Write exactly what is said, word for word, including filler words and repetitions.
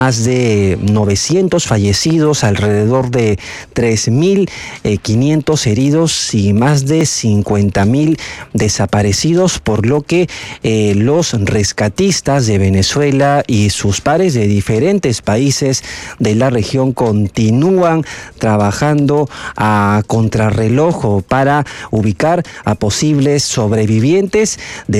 más de novecientos fallecidos, alrededor de tres mil quinientos heridos y más de cincuenta mil desaparecidos, por lo que eh, los rescatistas de Venezuela y sus pares de diferentes países de la región continúan trabajando a contrarreloj para ubicar a posibles sobrevivientes de